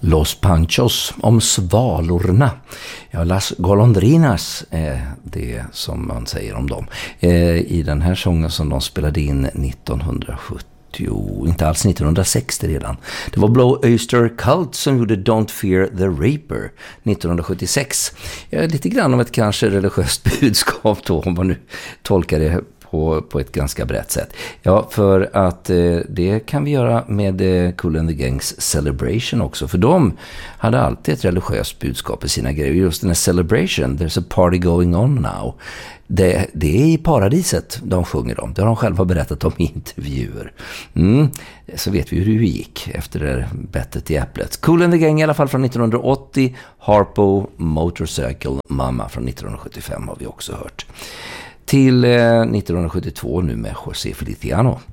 Los Panchos om svalorna. Ja, Las Golondrinas är det som man säger om dem. I den här sången som de spelade in 1970. Inte alls 1960 redan. Det var Blue Oyster Cult som gjorde Don't Fear the Raper 1976. Lite grann om ett kanske religiöst budskap då, om man nu tolkar det på ett ganska brett sätt. Ja, för att det kan vi göra med Kool and the Gangs Celebration också. För de hade alltid ett religiöst budskap i sina grejer. Just den här Celebration, there's a party going on now. Det är i paradiset de sjunger om. Det har de själva berättat om i intervjuer. Så vet vi hur det gick efter det bettet i äpplet. Kool and the Gang i alla fall från 1980. Harpo Motorcycle Mama från 1975 har vi också hört. Till 1972 nu med José Feliciano.